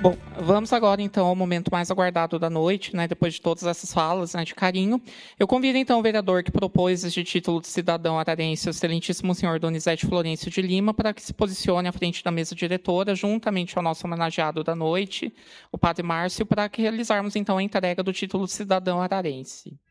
Bom, vamos agora, então, ao momento mais aguardado da noite, né, depois de todas essas falas, né, de carinho. Eu convido, então, o vereador que propôs este título de cidadão ararense, o excelentíssimo senhor Donizete Florencio de Lima, para que se posicione à frente da mesa diretora, juntamente ao nosso homenageado da noite, o padre Márcio, para que realizarmos, então, a entrega do título de cidadão ararense.